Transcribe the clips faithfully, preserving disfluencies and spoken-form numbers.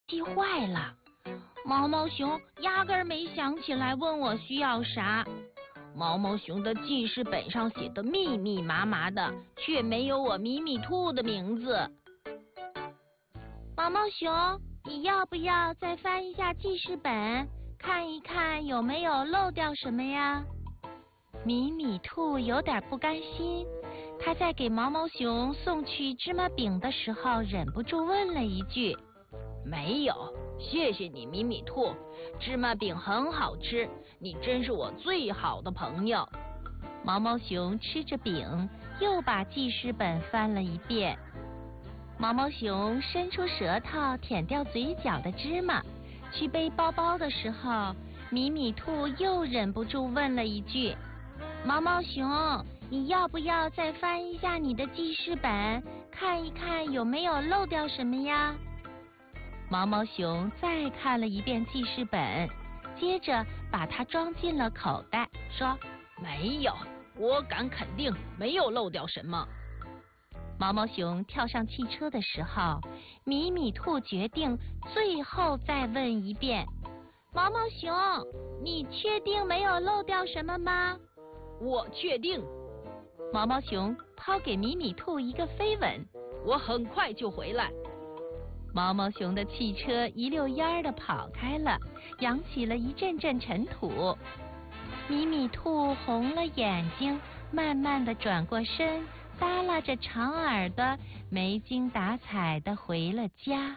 气坏了。毛毛熊压根儿没想起来问我需要啥。毛毛熊的记事本上写的密密麻麻的，却没有我米米兔的名字。毛毛熊，你要不要再翻一下记事本，看一看有没有漏掉什么呀？米米兔有点不甘心，他在给毛毛熊送去芝麻饼的时候，忍不住问了一句：没有，谢谢你，米米兔，芝麻饼很好吃，你真是我最好的朋友。毛毛熊吃着饼，又把记事本翻了一遍。毛毛熊伸出舌头舔掉嘴角的芝麻，去背包包的时候，米米兔又忍不住问了一句：毛毛熊，你要不要再翻一下你的记事本，看一看有没有漏掉什么呀？毛毛熊再看了一遍记事本，接着把它装进了口袋，说：没有，我敢肯定没有漏掉什么。毛毛熊跳上汽车的时候，米米兔决定最后再问一遍：毛毛熊，你确定没有漏掉什么吗？我确定。毛毛熊抛给米米兔一个飞吻，我很快就回来。毛毛熊的汽车一溜烟儿地跑开了，扬起了一阵阵尘土。米米兔红了眼睛，慢慢地转过身，耷拉着长耳朵，没精打采地回了家。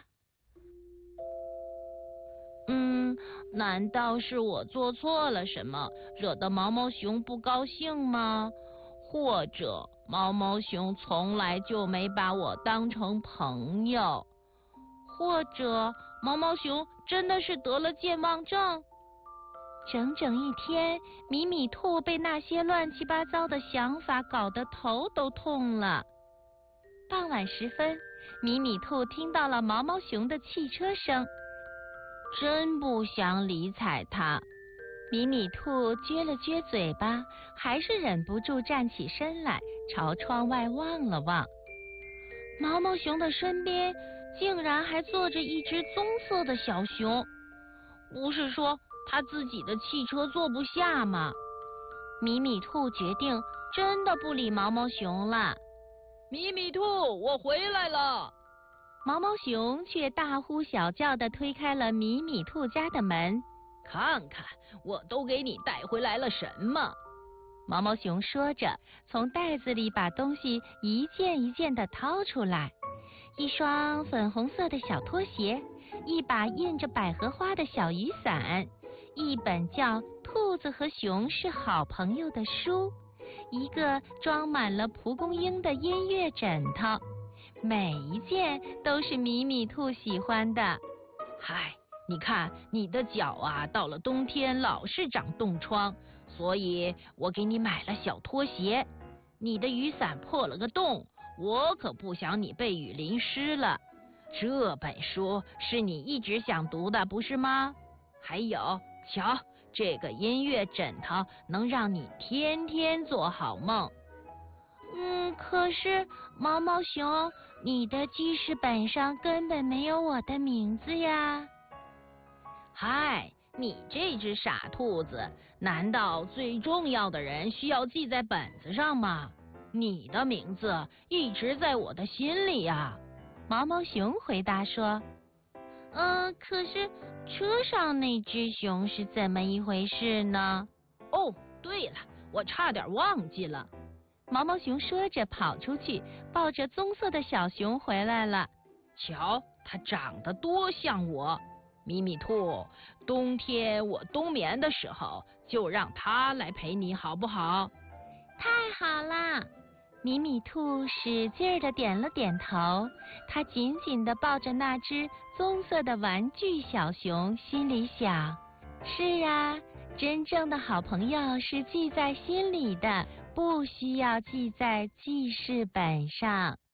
嗯，难道是我做错了什么，惹得毛毛熊不高兴吗？或者毛毛熊从来就没把我当成朋友？或者毛毛熊真的是得了健忘症？整整一天，米米兔被那些乱七八糟的想法搞得头都痛了。傍晚时分，米米兔听到了毛毛熊的汽车声，真不想理睬它。米米兔撅了撅嘴巴，还是忍不住站起身来，朝窗外望了望。毛毛熊的身边竟然还坐着一只棕色的小熊，不是说他自己的汽车坐不下吗？米米兔决定真的不理毛毛熊了。米米兔，我回来了！毛毛熊却大呼小叫地推开了米米兔家的门。看看我都给你带回来了什么！毛毛熊说着，从袋子里把东西一件一件地掏出来。一双粉红色的小拖鞋，一把印着百合花的小雨伞，一本叫《兔子和熊是好朋友》的书，一个装满了蒲公英的音乐枕头，每一件都是米米兔喜欢的。嗨，你看你的脚啊，到了冬天老是长冻疮，所以我给你买了小拖鞋。你的雨伞破了个洞，我可不想你被雨淋湿了。这本书是你一直想读的，不是吗？还有，瞧，这个音乐枕头能让你天天做好梦。嗯，可是毛毛熊，你的记事本上根本没有我的名字呀。嗨，你这只傻兔子，难道最重要的人需要记在本子上吗？你的名字一直在我的心里呀。毛毛熊回答说。嗯，可是车上那只熊是怎么一回事呢？哦，对了，我差点忘记了。毛毛熊说着跑出去，抱着棕色的小熊回来了。瞧，它长得多像我。米米兔，冬天我冬眠的时候，就让它来陪你好不好？太好啦！米米兔使劲地点了点头，它紧紧地抱着那只棕色的玩具小熊，心里想：是啊，真正的好朋友是记在心里的，不需要记在记事本上。